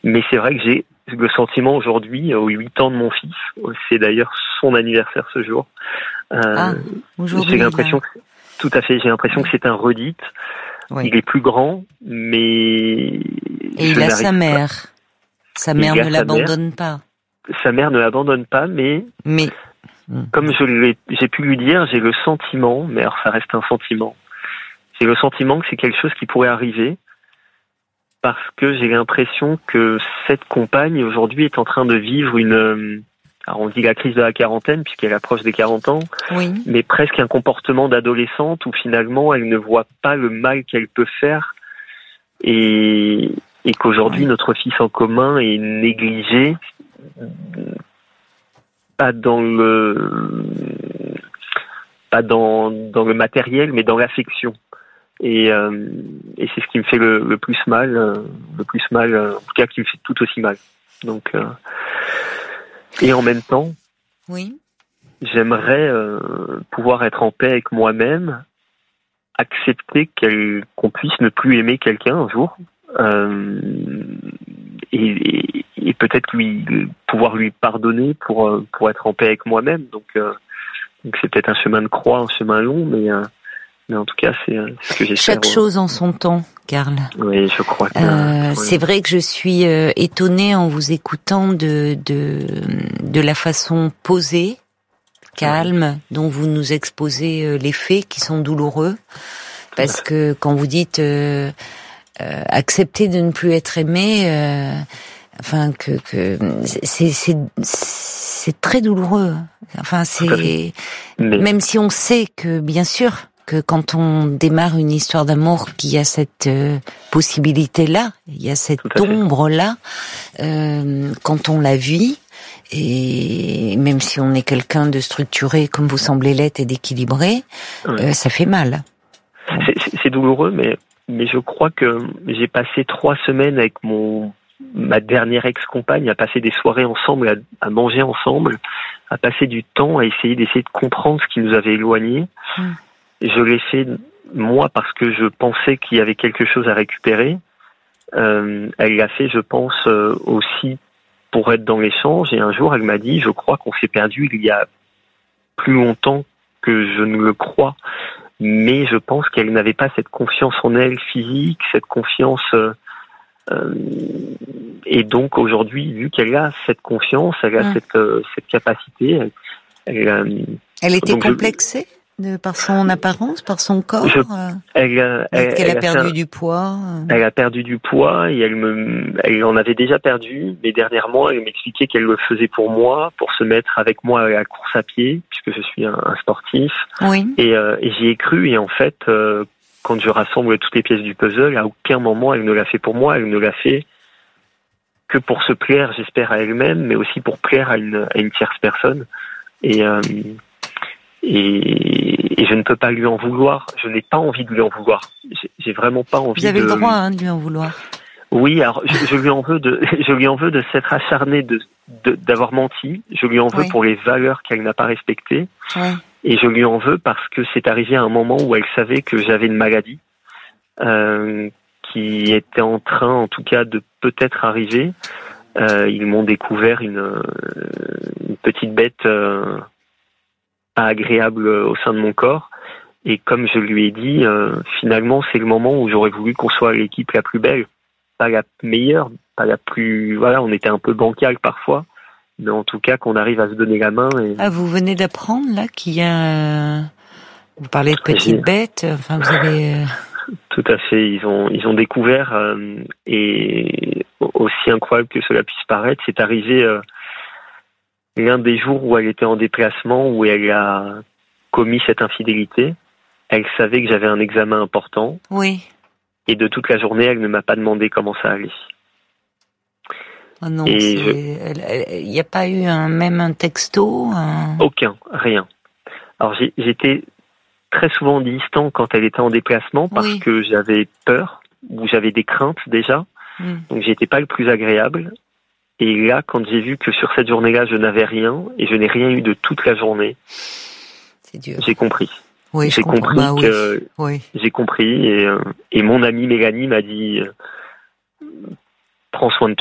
Mais c'est vrai que j'ai le sentiment aujourd'hui, aux 8 ans de mon fils, c'est d'ailleurs son anniversaire ce jour. Aujourd'hui, j'ai l'impression que, tout à fait, j'ai l'impression que c'est un redite. Oui. Il est plus grand, mais et il a sa mère. Sa mère ne l'abandonne pas. Sa mère ne l'abandonne pas, mais comme j'ai pu lui dire, j'ai le sentiment, mais alors ça reste un sentiment. J'ai le sentiment que c'est quelque chose qui pourrait arriver, parce que j'ai l'impression que cette compagne aujourd'hui est en train de vivre alors on dit la crise de la quarantaine puisqu'elle approche des 40 ans, oui. Mais presque un comportement d'adolescente où finalement elle ne voit pas le mal qu'elle peut faire et qu'aujourd'hui notre fils en commun est négligé, pas dans le matériel, mais dans l'affection. Et c'est ce qui me fait le plus mal, en tout cas qui me fait tout aussi mal. Donc, et en même temps, oui. J'aimerais pouvoir être en paix avec moi-même, accepter qu'on puisse ne plus aimer quelqu'un un jour, et peut-être pouvoir lui pardonner pour être en paix avec moi-même. Donc c'est peut-être un chemin de croix, un chemin long, mais en tout cas c'est ce que j'espère. Chaque chose en son temps, Karl. Oui, je crois que c'est vrai que je suis étonnée en vous écoutant de la façon posée, calme, dont vous nous exposez les faits qui sont douloureux, parce que quand vous dites accepter de ne plus être aimé, enfin que c'est très douloureux. Enfin même si on sait que bien sûr que quand on démarre une histoire d'amour, qu'il y a cette possibilité-là, il y a cette ombre-là, quand on la vit. Et même si on est quelqu'un de structuré comme vous semblez l'être et d'équilibré, ça fait mal. C'est douloureux, mais je crois que j'ai passé 3 semaines avec ma dernière ex-compagne, à passer des soirées ensemble, à manger ensemble, à passer du temps, à essayer de comprendre ce qui nous avait éloignés. Je l'ai fait, moi, parce que je pensais qu'il y avait quelque chose à récupérer. Elle l'a fait, je pense, aussi pour être dans l'échange, et un jour elle m'a dit, je crois qu'on s'est perdu il y a plus longtemps que je ne le crois, mais je pense qu'elle n'avait pas cette confiance en elle physique, cette confiance, et donc aujourd'hui, vu qu'elle a cette confiance, elle a cette capacité, elle était complexée par son apparence, par son corps. Elle a perdu du poids. Elle a perdu du poids et elle en avait déjà perdu. Mais dernièrement, elle m'expliquait qu'elle le faisait pour moi, pour se mettre avec moi à la course à pied, puisque je suis un sportif. Oui. Et j'y ai cru. Et en fait, quand je rassemble toutes les pièces du puzzle, à aucun moment elle ne l'a fait pour moi. Elle ne l'a fait que pour se plaire, j'espère, à elle-même, mais aussi pour plaire à une tierce personne. Et je ne peux pas lui en vouloir. Je n'ai pas envie de lui en vouloir. J'ai vraiment pas envie. Vous avez le droit de lui en vouloir. Oui, alors je lui en veux de s'être acharnée, d'avoir menti. Je lui en veux pour les valeurs qu'elle n'a pas respectées. Oui. Et je lui en veux parce que c'est arrivé à un moment où elle savait que j'avais une maladie qui était en train, en tout cas, de peut-être arriver. Ils m'ont découvert une petite bête pas agréable au sein de mon corps, et comme je lui ai dit, finalement c'est le moment où j'aurais voulu qu'on soit l'équipe la plus belle, pas la meilleure, pas la plus, voilà, on était un peu bancal parfois, mais en tout cas qu'on arrive à se donner la main. Vous venez d'apprendre là qu'il y a, vous parlez de petite bête, enfin vous avez tout à fait, ils ont découvert, et aussi incroyable que cela puisse paraître, c'est arrivé l'un des jours où elle était en déplacement, où elle a commis cette infidélité. Elle savait que j'avais un examen important. Oui. Et de toute la journée, elle ne m'a pas demandé comment ça allait. Oh non, il n'y a pas eu même un texto Aucun, rien. Alors j'étais très souvent distant quand elle était en déplacement parce que j'avais peur, ou j'avais des craintes déjà. Donc j'étais pas le plus agréable. Et là, quand j'ai vu que sur cette journée-là, je n'avais rien, et je n'ai rien eu de toute la journée, c'est dur. J'ai compris. Oui, j'ai compris j'ai compris, et mon amie Mélanie m'a dit prends soin de toi.